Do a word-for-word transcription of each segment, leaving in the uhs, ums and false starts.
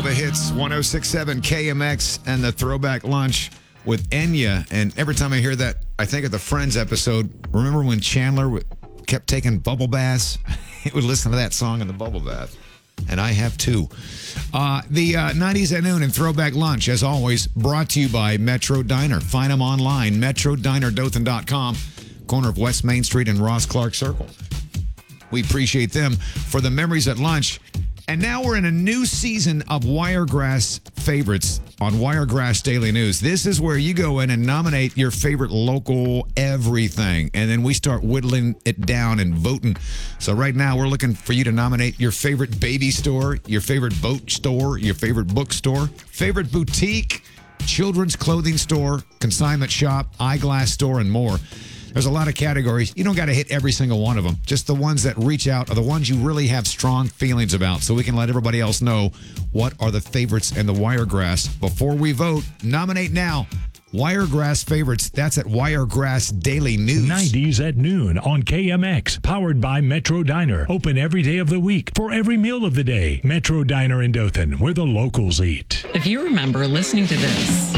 All the hits, one oh six point seven K M X and the Throwback Lunch with Enya. And every time I hear that, I think of the Friends episode. Remember when Chandler kept taking bubble baths? He would listen to that song in the bubble bath. And I have too. Uh, the uh, nineties at noon and Throwback Lunch, as always, brought to you by Metro Diner. Find them online, metro diner dothan dot com, corner of West Main Street and Ross Clark Circle. We appreciate them for the memories at lunch. And now we're in a new season of Wiregrass favorites on Wiregrass Daily News. This is where you go in and nominate your favorite local everything. And then we start whittling it down and voting. So right now we're looking for you to nominate your favorite baby store, your favorite boat store, your favorite bookstore, favorite boutique, children's clothing store, consignment shop, eyeglass store, and more. There's a lot of categories. You don't got to hit every single one of them. Just the ones that reach out are the ones you really have strong feelings about, so we can let everybody else know what are the favorites in the Wiregrass. Before we vote, nominate now. Wiregrass favorites. That's at Wiregrass Daily News. nineties at noon on K M X. Powered by Metro Diner. Open every day of the week for every meal of the day. Metro Diner in Dothan, where the locals eat. If you remember listening to this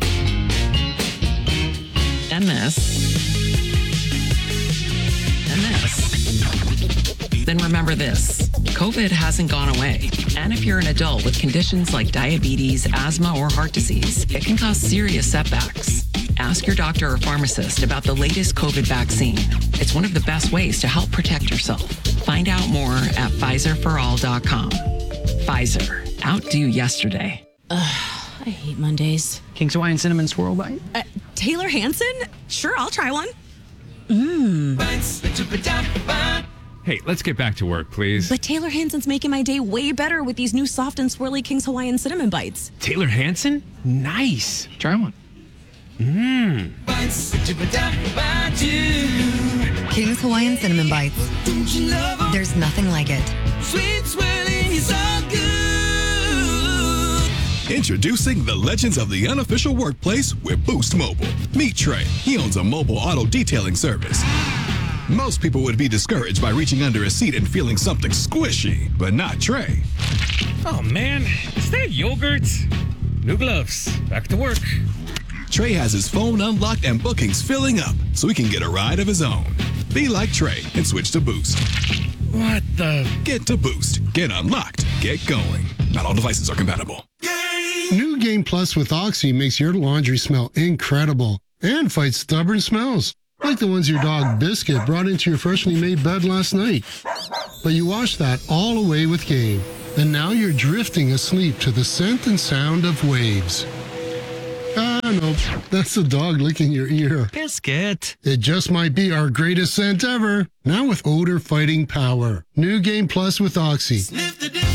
and this, then remember this. COVID hasn't gone away. And if you're an adult with conditions like diabetes, asthma, or heart disease, it can cause serious setbacks. Ask your doctor or pharmacist about the latest COVID vaccine. It's one of the best ways to help protect yourself. Find out more at Pfizer for all dot com. Pfizer. Outdo yesterday. Ugh, I hate Mondays. King's Hawaiian Cinnamon Swirl Bite? Uh, Taylor Hanson? Sure, I'll try one. Mmm. Hey, let's get back to work, please. But Taylor Hanson's making my day way better with these new soft and swirly King's Hawaiian Cinnamon Bites. Taylor Hanson? Nice. Try one. Mmm. King's Hawaiian Cinnamon Bites. There's nothing like it. Sweet swirling is all good. Introducing the legends of the unofficial workplace with Boost Mobile. Meet Trey. He owns a mobile auto detailing service. Most people would be discouraged by reaching under a seat and feeling something squishy, but not Trey. Oh man, is that yogurt? New gloves, back to work. Trey has his phone unlocked and bookings filling up, so he can get a ride of his own. Be like Trey and switch to Boost. What the? Get to Boost. Get unlocked. Get going. Not all devices are compatible. New Game Plus with Oxy makes your laundry smell incredible and fights stubborn smells. Like the ones your dog Biscuit brought into your freshly made bed last night. But you washed that all away with Game. And now you're drifting asleep to the scent and sound of waves. Ah, no, that's the dog licking your ear. Biscuit. It just might be our greatest scent ever. Now with odor fighting power. New Game Plus with Oxy. Sniff the